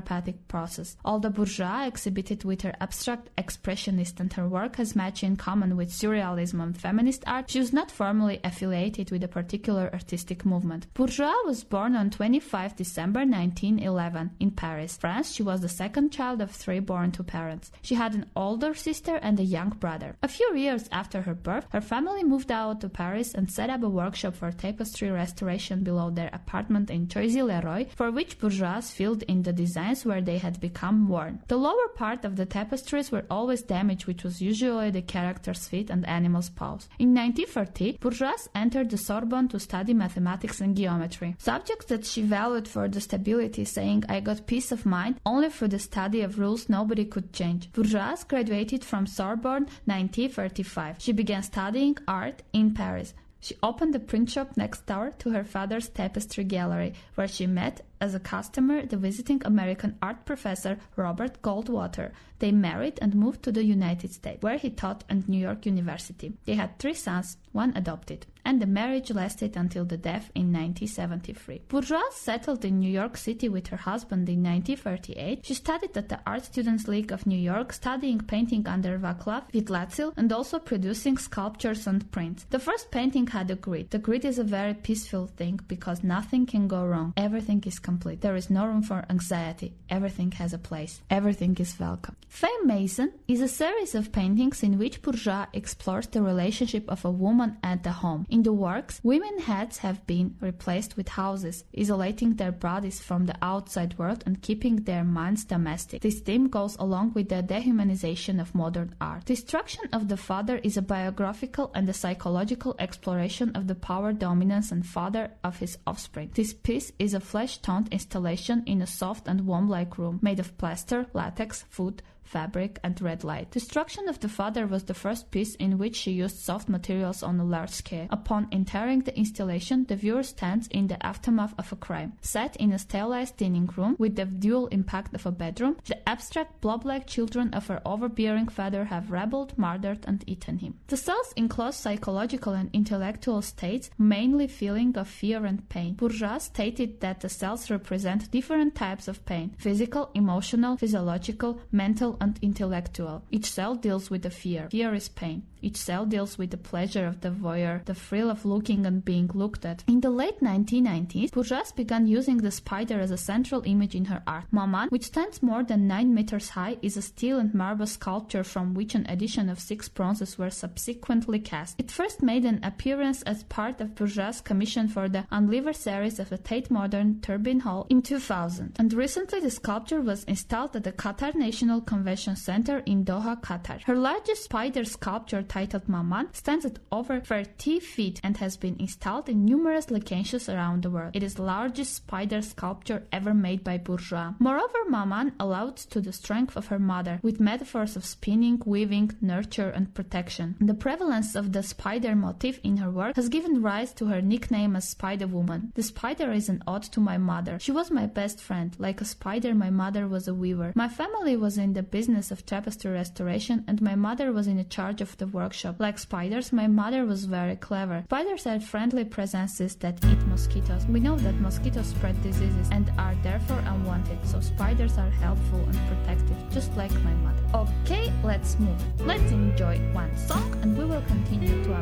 therapeutic process. Although Bourgeois exhibited with her abstract expressionist and her work has much in common with surrealism and feminist art, she was not formally affiliated with a particular artistic movement. Bourgeois was born on 25 December 1911 in Paris, France. She was the second child of 3 born to parents. She had an older sister and a young brother. A few years after her birth, her family moved out to Paris and set up a workshop for tapestry restoration below their apartment in Choisy-le-Roi, for which Bourgeois filled in the designs where they had become worn. The lower part of the tapestries were always damaged, which was usually the character's feet and animals' paws. In 1930, Bourgeois entered the Sorbonne to study mathematics and geometry, subjects that she valued for the stability, saying, "I got peace of mind only through the study of rules nobody could change." Bourgeois graduated from Sorbonne 1935. She began studying art in Paris. She opened a print shop next door to her father's tapestry gallery, where she met as a customer the visiting American art professor Robert Goldwater. They married and moved to the United States, where he taught at New York University. They had 3 sons, 1 adopted, and the marriage lasted until the death in 1973. Bourgeois settled in New York City with her husband in 1938. She studied at the Art Students League of New York, studying painting under Václav Vidlacil and also producing sculptures and prints. The first painting had a grid. The grid is a very peaceful thing because nothing can go wrong. Everything is complete. There is no room for anxiety. Everything has a place. Everything is welcome. Femme Mason is a series of paintings in which Bourgeois explores the relationship of a woman and the home. In the works, women's heads have been replaced with houses, isolating their bodies from the outside world and keeping their minds domestic. This theme goes along with the dehumanization of modern art. Destruction of the Father is a biographical and a psychological exploration of the power dominance and father of his offspring. This piece is a flesh-toned installation in a soft and womb-like room made of plaster, latex, food, fabric, and red light. Destruction of the Father was the first piece in which she used soft materials on a large scale. Upon entering the installation, the viewer stands in the aftermath of a crime. Set in a sterilized dining room with the dual impact of a bedroom, the abstract blob-like children of her overbearing father have rebelled, murdered, and eaten him. The cells enclose psychological and intellectual states, mainly feeling of fear and pain. Bourgeois stated that the cells represent different types of pain: physical, emotional, physiological, mental, and intellectual. Each cell deals with the fear. Fear is pain. Each cell deals with the pleasure of the voyeur, the thrill of looking and being looked at. In the late 1990s, Bourgeois began using the spider as a central image in her art. Maman, which stands more than 9 meters high, is a steel and marble sculpture from which an addition of 6 bronzes were subsequently cast. It first made an appearance as part of Bourgeois' commission for the Unlever series of the Tate Modern Turbine Hall in 2000. And recently the sculpture was installed at the Qatar National Convention Center in Doha, Qatar. Her largest spider sculpture, titled Maman, stands at over 30 feet and has been installed in numerous locations around the world. It is the largest spider sculpture ever made by Bourgeois. Moreover, Maman alludes to the strength of her mother, with metaphors of spinning, weaving, nurture, and protection. The prevalence of the spider motif in her work has given rise to her nickname as Spider Woman. The spider is an ode to my mother. She was my best friend. Like a spider, my mother was a weaver. My family was in the business of tapestry restoration, and my mother was in charge of the workshop. Like spiders, my mother was very clever. Spiders are friendly presences that eat mosquitoes. We know that mosquitoes spread diseases and are therefore unwanted, so spiders are helpful and protective, just like my mother. Okay, let's move. Let's enjoy one song and we will continue to our